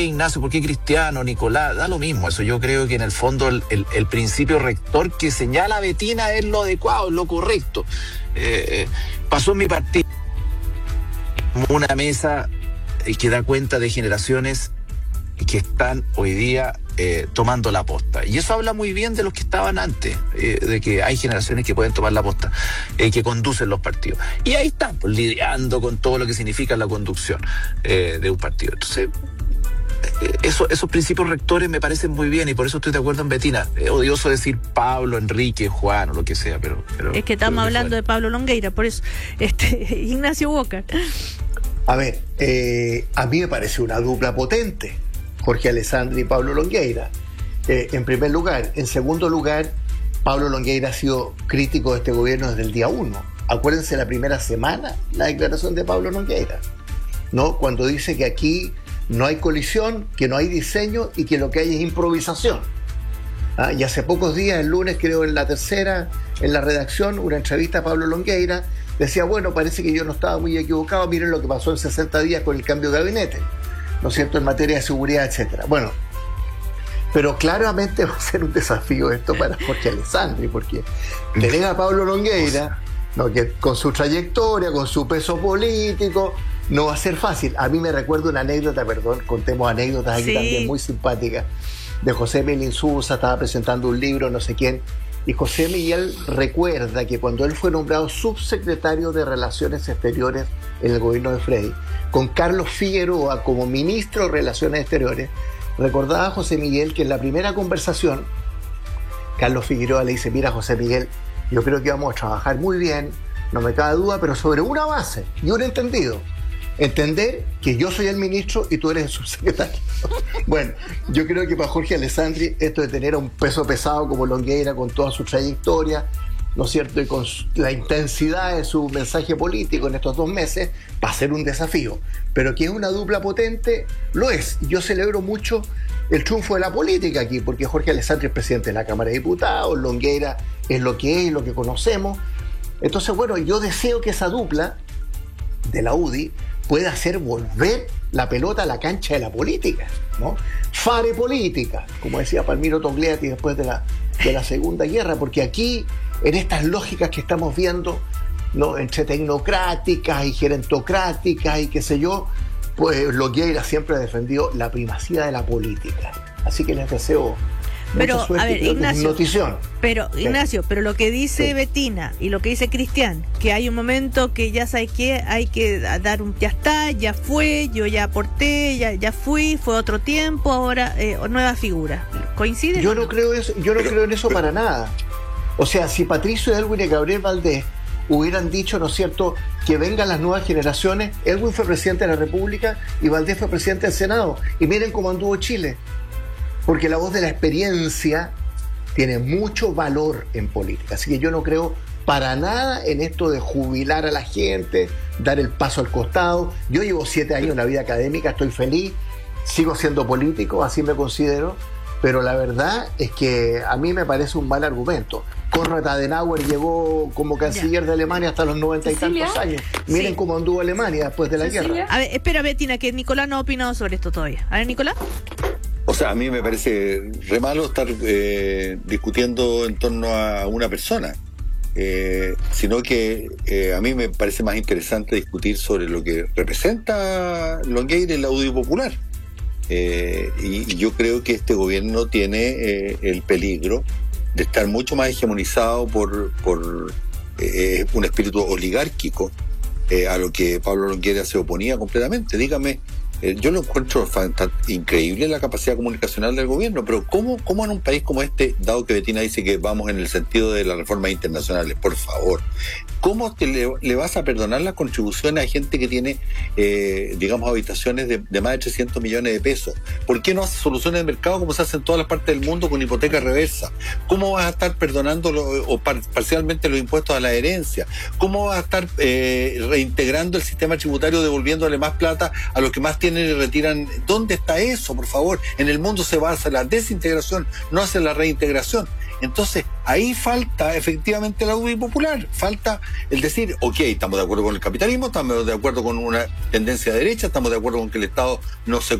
Ignacio, por qué Cristiano, Nicolás, da lo mismo. Eso yo creo que en el fondo el principio rector que señala Betina es lo adecuado, es lo correcto. Pasó en mi partido una mesa que da cuenta de generaciones que están hoy día tomando la posta. Y eso habla muy bien de los que estaban antes, de que hay generaciones que pueden tomar la posta, que conducen los partidos. Y ahí están, pues, lidiando con todo lo que significa la conducción de un partido. Entonces, esos principios rectores me parecen muy bien y por eso estoy de acuerdo en Betina. Es odioso decir Pablo, Enrique, Juan o lo que sea, pero es que estamos hablando de Pablo Longueira, por eso, Ignacio Walker. A ver, a mí me parece una dupla potente, Jorge Alessandri y Pablo Longueira, en primer lugar. En segundo lugar, Pablo Longueira ha sido crítico de este gobierno desde el día 1. Acuérdense la primera semana, la declaración de Pablo Longueira, ¿no? Cuando dice que aquí no hay colisión, que no hay diseño y que lo que hay es improvisación. Y hace pocos días, el lunes creo en la tercera, en la redacción, una entrevista a Pablo Longueira, decía, bueno, parece que yo no estaba muy equivocado, miren lo que pasó en 60 días con el cambio de gabinete, ¿no es cierto?, en materia de seguridad, etcétera. Bueno, pero claramente va a ser un desafío esto para Jorge Alessandri, porque tener a Pablo Longueira, ¿no?, que con su trayectoria, con su peso político, no va a ser fácil. A mí me recuerda una anécdota, contemos anécdotas aquí también muy simpáticas, de José Miguel Insulza. Estaba presentando un libro, no sé quién, y José Miguel recuerda que cuando él fue nombrado subsecretario de Relaciones Exteriores en el gobierno de Frei, con Carlos Figueroa como ministro de Relaciones Exteriores, recordaba a José Miguel que en la primera conversación, Carlos Figueroa le dice, mira José Miguel, yo creo que vamos a trabajar muy bien, no me cabe duda, pero sobre una base y un entendido. Entender que yo soy el ministro y tú eres el subsecretario. Bueno, yo creo que para Jorge Alessandri esto de tener a un peso pesado como Longueira con toda su trayectoria, ¿no es cierto?, y con la intensidad de su mensaje político en estos 2 meses, va a ser un desafío. Pero que es una dupla potente, lo es. Yo celebro mucho el triunfo de la política aquí, porque Jorge Alessandri es presidente de la Cámara de Diputados, Longueira es lo que es, lo que conocemos. Entonces, bueno, yo deseo que esa dupla de la UDI puede hacer volver la pelota a la cancha de la política, ¿no? Fare política, como decía Palmiro Togliatti después de la Segunda Guerra, porque aquí, en estas lógicas que estamos viendo, ¿no?, entre tecnocráticas y gerentocráticas y qué sé yo, pues Longueira siempre ha defendido la primacía de la política. Así que les deseo mucha suerte. A ver, Ignacio, notición. Pero, Ignacio, pero lo que dice Sí. Betina y lo que dice Cristian, que hay un momento que ya sabes que hay que dar ya está, ya fue, yo ya aporté, ya fui, fue otro tiempo, ahora nueva figura. ¿Coincide? Yo no creo en eso para nada. O sea, si Patricio Elwin y Gabriel Valdés hubieran dicho, ¿no es cierto?, que vengan las nuevas generaciones, Elwin fue presidente de la República y Valdés fue presidente del Senado. Y miren cómo anduvo Chile. Porque la voz de la experiencia tiene mucho valor en política. Así que yo no creo para nada en esto de jubilar a la gente, dar el paso al costado. Yo llevo 7 años en la vida académica, estoy feliz, sigo siendo político, así me considero, pero la verdad es que a mí me parece un mal argumento. Konrad Adenauer llegó como canciller de Alemania hasta los 90 y tantos años. Miren cómo anduvo Alemania después de la guerra. A ver, espera, Betina, que Nicolás no ha opinado sobre esto todavía. A ver, Nicolás. O sea, a mí me parece re malo estar discutiendo en torno a una persona, sino que a mí me parece más interesante discutir sobre lo que representa Longueira y la UDI popular. Y yo creo que este gobierno tiene el peligro de estar mucho más hegemonizado por un espíritu oligárquico a lo que Pablo Longueira se oponía completamente. Dígame, yo lo encuentro increíble la capacidad comunicacional del gobierno, pero ¿cómo en un país como este, dado que Betina dice que vamos en el sentido de las reformas internacionales, por favor, ¿cómo le vas a perdonar las contribuciones a gente que tiene, digamos, habitaciones de más de 300 millones de pesos? ¿Por qué no hace soluciones de mercado como se hace en todas las partes del mundo con hipoteca reversa? ¿Cómo vas a estar perdonando parcialmente los impuestos a la herencia? ¿Cómo vas a estar reintegrando el sistema tributario, devolviéndole más plata a los que más tienen y retiran? ¿Dónde está eso, por favor? En el mundo se basa la desintegración, no hace la reintegración. Entonces, ahí falta efectivamente la UDI popular, falta el decir, ok, estamos de acuerdo con el capitalismo, estamos de acuerdo con una tendencia derecha, estamos de acuerdo con que el Estado no se